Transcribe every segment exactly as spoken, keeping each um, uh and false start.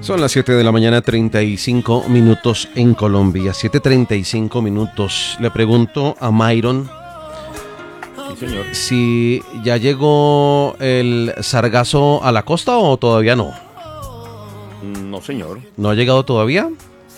Son las siete de la mañana, treinta y cinco minutos en Colombia. siete treinta y cinco minutos. Le pregunto a Myron. Sí, señor. Si ya llegó el sargazo a la costa o todavía no. No, señor. ¿No ha llegado todavía?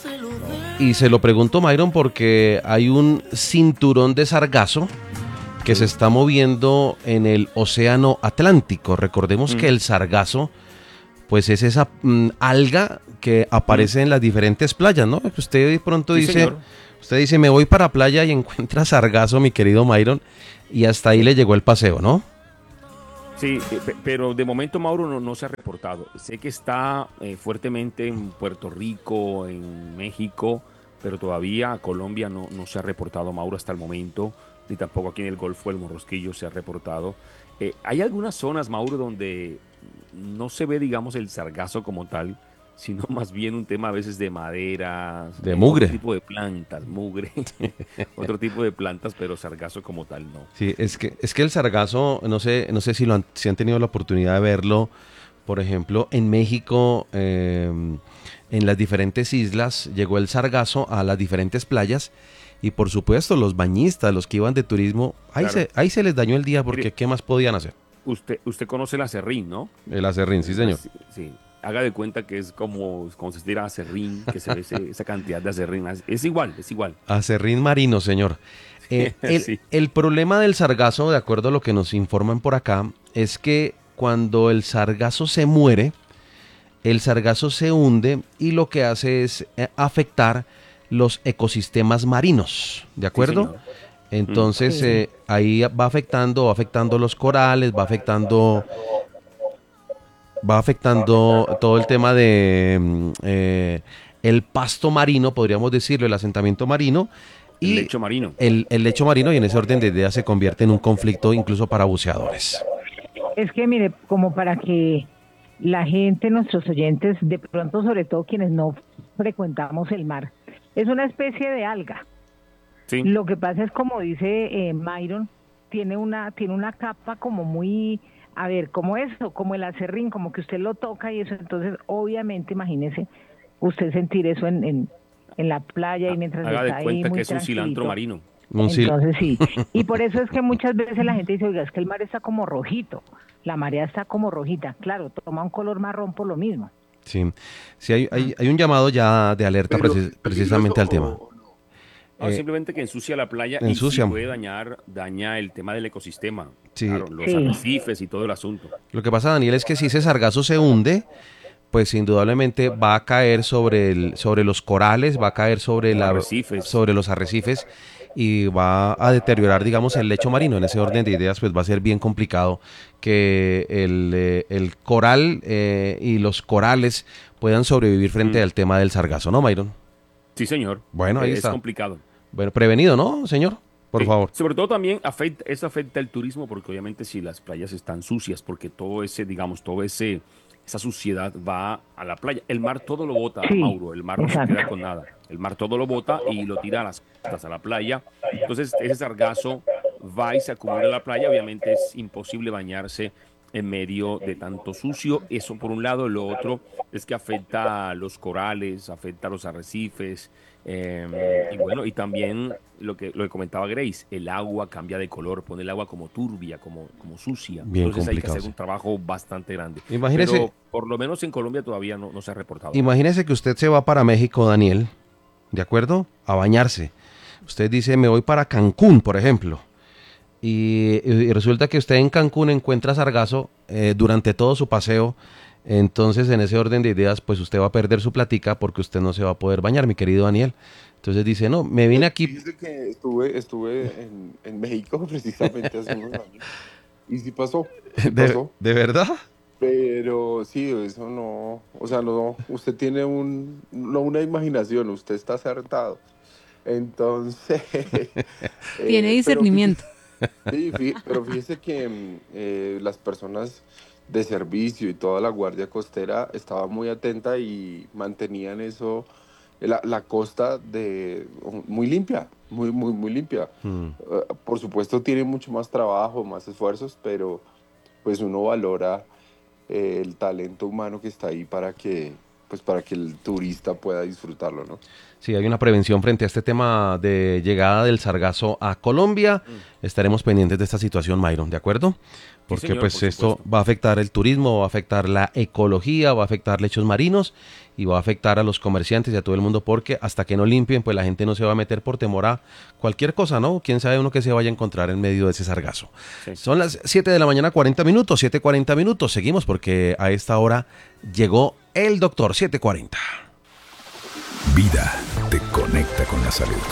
Y se lo pregunto, Myron, porque hay un cinturón de sargazo que se está moviendo en el océano Atlántico. Recordemos mm. que el sargazo, pues es esa mm, alga que aparece mm. en las diferentes playas, ¿no? Usted de pronto sí, dice, señor. usted dice, me voy para playa y encuentra sargazo, mi querido Myron, y hasta ahí le llegó el paseo, ¿no? Sí, pero de momento, Mauro, no, no se ha reportado. Sé que está eh, fuertemente en Puerto Rico, en México, pero todavía a Colombia no, no se ha reportado, Mauro, hasta el momento, ni tampoco aquí en el Golfo del Morrosquillo se ha reportado. Eh, hay algunas zonas, Mauro, donde no se ve, digamos, el sargazo como tal, sino más bien un tema a veces de madera, de mugre, otro tipo de plantas, mugre, otro tipo de plantas, pero sargazo como tal no. Sí, es que es que el sargazo, no sé, no sé si lo han, si han tenido la oportunidad de verlo, por ejemplo, en México, eh, en las diferentes islas llegó el sargazo a las diferentes playas y por supuesto los bañistas, los que iban de turismo, ahí claro. se ahí se les dañó el día porque Mire, ¿qué más podían hacer? Usted usted conoce el acerrín, ¿no? El acerrín, sí, señor. Sí. sí. Haga de cuenta que es como, como si se tira acerrín, que se ve ese, esa cantidad de acerrín. Es igual, es igual. Acerrín marino, señor. Eh, el, sí. el problema del sargazo, de acuerdo a lo que nos informan por acá, es que cuando el sargazo se muere, el sargazo se hunde y lo que hace es afectar los ecosistemas marinos, ¿de acuerdo? Sí, Entonces sí. eh, ahí va afectando, va afectando los corales, va afectando... va afectando todo el tema de eh, el pasto marino, podríamos decirlo, el asentamiento marino. Y el lecho marino. El, el lecho marino, y en ese orden de ideas se convierte en un conflicto incluso para buceadores. Es que mire, como para que la gente, nuestros oyentes, de pronto sobre todo quienes no frecuentamos el mar, es una especie de alga. Sí. Lo que pasa es, como dice eh, Myron, tiene una, tiene una capa como muy... A ver, como eso, como el acerrín, como que usted lo toca y eso, entonces obviamente imagínese usted sentir eso en, en, en la playa y mientras Haga está de cuenta ahí muy que es un cilantro marino. Entonces sí, y por eso es que muchas veces la gente dice, oiga, es que el mar está como rojito, la marea está como rojita, claro, toma un color marrón por lo mismo. Sí, sí hay, hay, hay un llamado ya de alerta Pero, precis, precisamente al tema. O, no, eh, simplemente que ensucia la playa ensucia. y sí puede dañar, daña el tema del ecosistema, sí. claro, los Sí. arrecifes y todo el asunto. Lo que pasa, Daniel, es que si ese sargazo se hunde, pues indudablemente va a caer sobre, el, sobre los corales, va a caer sobre, la, arrecifes. sobre los arrecifes y va a deteriorar, digamos, el lecho marino. En ese orden de ideas, pues va a ser bien complicado que el, eh, el coral eh, y los corales puedan sobrevivir frente mm. al tema del sargazo, ¿no, Myron? Sí, señor. Bueno, ahí es está. Es complicado. Bueno, prevenido, ¿no, señor? Por sí. favor. Sobre todo también afecta, eso afecta el turismo, porque obviamente si las playas están sucias, porque todo ese, digamos, todo ese, esa suciedad va a la playa. El mar todo lo bota, sí, Mauro, el mar no exacto. se queda con nada. El mar todo lo bota y lo tira a las costas, a la playa. Entonces ese sargazo va y se acumula en la playa. Obviamente es imposible bañarse en medio de tanto sucio. Eso por un lado. Lo otro es que afecta a los corales, afecta a los arrecifes. Eh, y bueno, y también lo que, lo que comentaba Grace, el agua cambia de color, pone el agua como turbia, como, como sucia. Bien Entonces hay que hacer sí. un trabajo bastante grande. Imagínese, Pero por lo menos en Colombia todavía no, no se ha reportado. Imagínese que usted se va para México, Daniel, ¿de acuerdo? A bañarse. Usted dice, me voy para Cancún, por ejemplo. Y, y resulta que usted en Cancún encuentra sargazo eh, durante todo su paseo. Entonces, en ese orden de ideas, pues usted va a perder su platica porque usted no se va a poder bañar, mi querido Daniel. Entonces dice, no, me vine aquí... Fíjese que estuve, estuve en, en México precisamente hace unos años. Y sí pasó, sí pasó. ¿De, ¿De verdad? Pero sí, eso no... O sea, no, usted tiene un, no una imaginación, usted está acertado. Entonces... tiene eh, discernimiento. Pero fíjese, sí, fíjese, pero fíjese que eh, las personas de servicio y toda la guardia costera estaba muy atenta y mantenían eso, la, la costa de muy limpia, muy, muy, muy limpia. Mm. Uh, por supuesto tiene mucho más trabajo, más esfuerzos, pero pues uno valora eh, el talento humano que está ahí para que pues para que el turista pueda disfrutarlo, ¿no? Sí, hay una prevención frente a este tema de llegada del sargazo a Colombia. Mm. Estaremos pendientes de esta situación, Myron, ¿de acuerdo? Porque sí, señor, pues por esto supuesto. Va a afectar el turismo, va a afectar la ecología, va a afectar lechos marinos y va a afectar a los comerciantes y a todo el mundo, porque hasta que no limpien, pues la gente no se va a meter por temor a cualquier cosa, ¿no? Quién sabe uno que se vaya a encontrar en medio de ese sargazo. Sí. Son las siete de la mañana, cuarenta minutos, siete cuarenta minutos. Seguimos porque a esta hora llegó el doctor, siete cuarenta. Vida te conecta con la salud.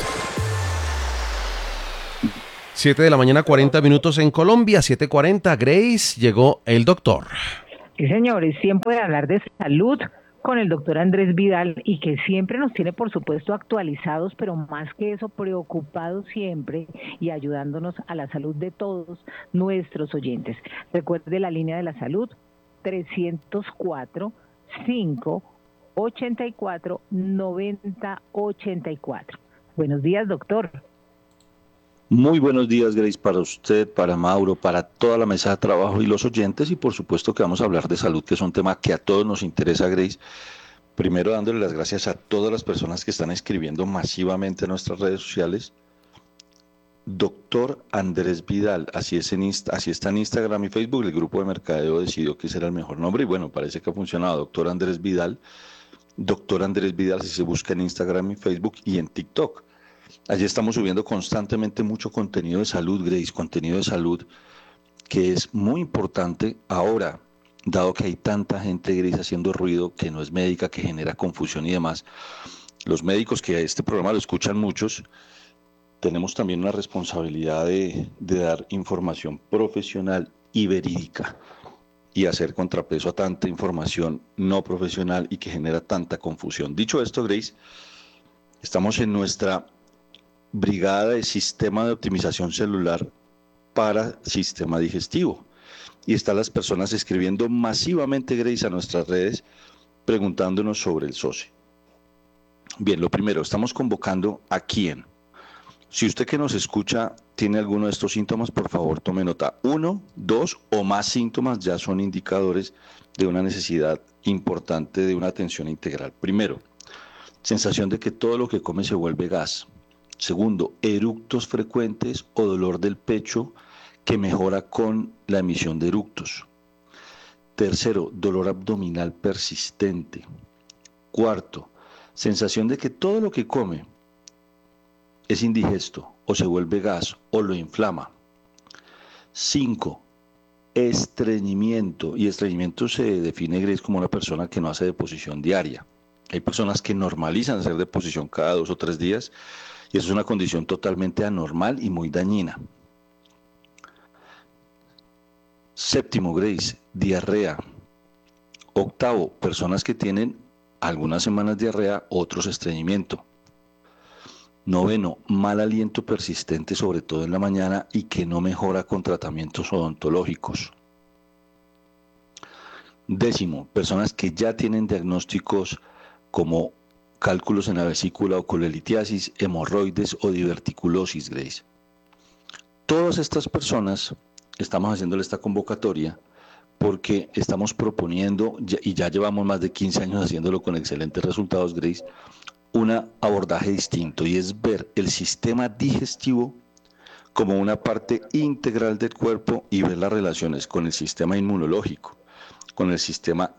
siete de la mañana, cuarenta minutos en Colombia, siete cuarenta. Grace, llegó el doctor. Sí, señores, tiempo de hablar de salud con el doctor Andrés Vidal, y que siempre nos tiene, por supuesto, actualizados, pero más que eso, preocupados siempre y ayudándonos a la salud de todos nuestros oyentes. Recuerde la línea de la salud, trescientos cuatro, cinco, ochenta y cuatro, noventa, ochenta y cuatro. Buenos días, doctor. Muy buenos días, Grace, para usted, para Mauro, para toda la mesa de trabajo y los oyentes, y por supuesto que vamos a hablar de salud, que es un tema que a todos nos interesa, Grace. Primero dándole las gracias a todas las personas que están escribiendo masivamente en nuestras redes sociales. Doctor Andrés Vidal, así, es en Insta, así está en Instagram y Facebook. El grupo de mercadeo decidió que ese era el mejor nombre y bueno, parece que ha funcionado. Doctor Andrés Vidal, Doctor Andrés Vidal, si se busca en Instagram y Facebook y en TikTok. Allí estamos subiendo constantemente mucho contenido de salud, Grace, contenido de salud que es muy importante ahora, dado que hay tanta gente, Grace, haciendo ruido que no es médica, que genera confusión y demás. Los médicos, que este programa lo escuchan muchos, tenemos también una responsabilidad de, de dar información profesional y verídica y hacer contrapeso a tanta información no profesional y que genera tanta confusión. Dicho esto, Grace, estamos en nuestra brigada de sistema de optimización celular para sistema digestivo. Y están las personas escribiendo masivamente, Grace, a nuestras redes, preguntándonos sobre el S O C E. Bien, lo primero, estamos convocando a quién. Si usted que nos escucha tiene alguno de estos síntomas, por favor tome nota. Uno, dos o más síntomas ya son indicadores de una necesidad importante de una atención integral. Primero, sensación de que todo lo que come se vuelve gas. Segundo, eructos frecuentes o dolor del pecho que mejora con la emisión de eructos. Tercero, dolor abdominal persistente. Cuarto, sensación de que todo lo que come es indigesto o se vuelve gas o lo inflama. Cinco, estreñimiento. Y estreñimiento se define, Grace, como una persona que no hace deposición diaria. Hay personas que normalizan hacer deposición cada dos o tres días y eso es una condición totalmente anormal y muy dañina. Séptimo, Grace, diarrea. Octavo, personas que tienen algunas semanas diarrea, otros estreñimiento. Noveno, mal aliento persistente, sobre todo en la mañana, y que no mejora con tratamientos odontológicos. Décimo, personas que ya tienen diagnósticos como cálculos en la vesícula o colelitiasis, hemorroides o diverticulosis, Grace. Todas estas personas estamos haciéndole esta convocatoria porque estamos proponiendo, y ya llevamos más de quince años haciéndolo con excelentes resultados, Grace, un abordaje distinto, y es ver el sistema digestivo como una parte integral del cuerpo y ver las relaciones con el sistema inmunológico, con el sistema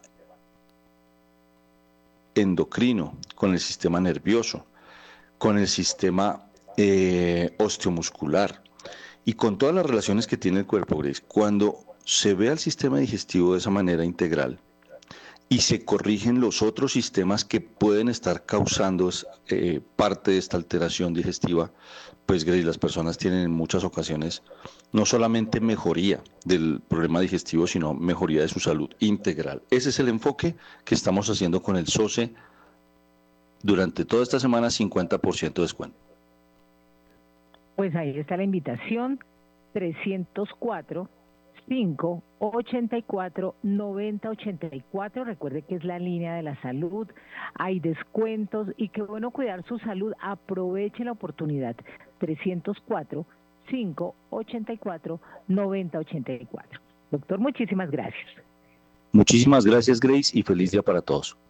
endocrino, con el sistema nervioso, con el sistema eh, osteomuscular y con todas las relaciones que tiene el cuerpo, Grace. Cuando se ve al sistema digestivo de esa manera integral y se corrigen los otros sistemas que pueden estar causando eh, parte de esta alteración digestiva, pues, Grace, las personas tienen en muchas ocasiones no solamente mejoría del problema digestivo, sino mejoría de su salud integral. Ese es el enfoque que estamos haciendo con el S O C E durante toda esta semana, cincuenta por ciento de descuento. Pues ahí está la invitación, trescientos cuatro, cinco, ochenta y cuatro, noventa, ochenta y cuatro. Recuerde que es la línea de la salud, hay descuentos y qué bueno cuidar su salud. Aproveche la oportunidad, trescientos cuatro, cinco, ochenta y cuatro, noventa, ochenta y cuatro. Doctor, muchísimas gracias. Muchísimas gracias, Grace, y feliz día para todos.